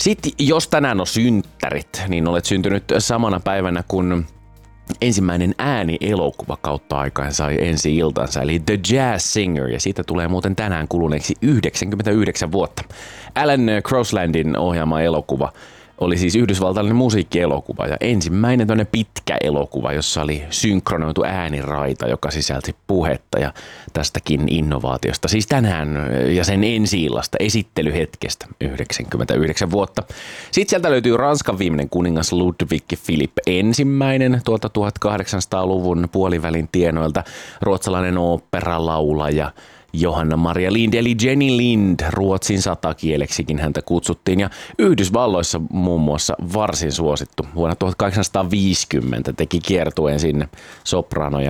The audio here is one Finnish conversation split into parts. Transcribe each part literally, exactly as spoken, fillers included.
Sitten jos tänään on synttärit, niin olet syntynyt samana päivänä, kun ensimmäinen ääni-elokuva kautta aikaan sai ensi-iltansa, eli The Jazz Singer, ja siitä tulee muuten tänään kuluneeksi yhdeksänkymmentäyhdeksän vuotta. Alan Croslandin ohjaama elokuva oli siis yhdysvaltalainen musiikkielokuva ja ensimmäinen toinen pitkä elokuva, jossa oli synkronoitu ääniraita, joka sisälti puhetta ja tästäkin innovaatiosta. Siis tänään ja sen ensi-illasta esittelyhetkestä yhdeksänkymmentäyhdeksän vuotta. Sitten sieltä löytyy Ranskan viimeinen kuningas Ludwig Philipp ensimmäinen tuolta tuhatkahdeksansataaluvun puolivälin tienoilta, ruotsalainen oopperalaulaja Johanna Maria Lind, eli Jenny Lind, ruotsin satakieleksikin häntä kutsuttiin, ja Yhdysvalloissa muun muassa varsin suosittu. Vuonna tuhatkahdeksansataaviisikymmentä teki kiertueen sinne sopranoja.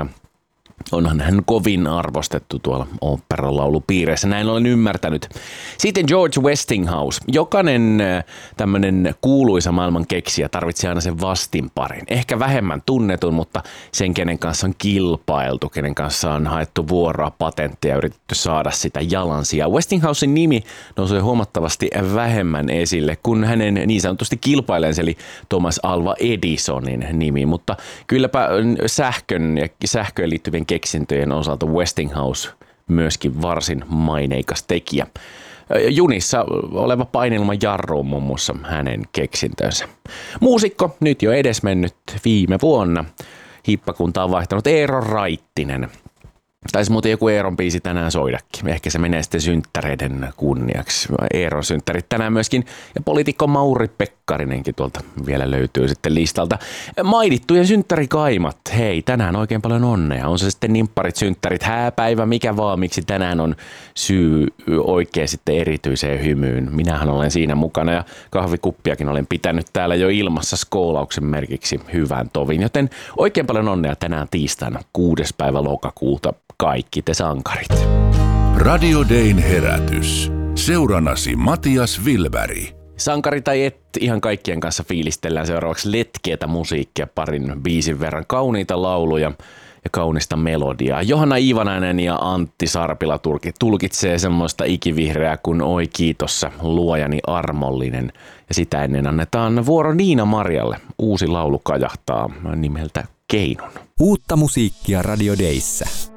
Onhan hän kovin arvostettu tuolla oopperalaulupiireissä, näin olen ymmärtänyt. Sitten George Westinghouse. Jokainen tämmöinen kuuluisa maailman keksijä tarvitsee aina sen vastinparin. Ehkä vähemmän tunnetun, mutta sen, kenen kanssa on kilpailtu, kenen kanssa on haettu vuoroa, patentteja ja yritetty saada sitä jalansijaa. Westinghousen nimi nousee huomattavasti vähemmän esille kuin hänen niin sanotusti kilpailensa, eli Thomas Alva Edisonin nimi, mutta kylläpä sähkön ja sähköön liittyvien keksintöjen osalta Westinghouse myöskin varsin maineikas tekijä. Junissa oleva painilman jarru on muun muassa hänen keksintönsä. Muusikko, nyt jo edesmennyt viime vuonna. Hippakunta on vaihtanut Eero Raittinen. Taisi muuten joku Eeron biisi tänään soidakin. Ehkä se menee sitten synttäreiden kunniaksi. Eeron synttärit tänään myöskin. Ja poliitikko Mauri Pekkarinenkin tuolta vielä löytyy sitten listalta. Mainittujen synttärikaimat. Hei, tänään oikein paljon onnea. On se sitten nimpparit, synttärit, hääpäivä, mikä vaan, miksi tänään on syy oikein sitten erityiseen hymyyn. Minähän olen siinä mukana ja kahvikuppiakin olen pitänyt täällä jo ilmassa skoolauksen merkiksi hyvän tovin. Joten oikein paljon onnea tänään tiistaina kuudes päivä lokakuuta. Kaikki te sankarit. Radio Dayn herätys. Seurannasi Matias Vilberg. Sankari tai et, ihan kaikkien kanssa fiilistellään seuraavaksi letkeätä musiikkia, parin biisin verran kauniita lauluja ja kaunista melodiaa. Johanna Iivanainen ja Antti Sarpila tulkitsee semmoista ikivihreää kuin oi kiitossa, luojani armollinen. Ja sitä ennen annetaan vuoro Niina Marjalle. Uusi laulu kajahtaa nimeltä Keinon. Uutta musiikkia Radio Dayssä.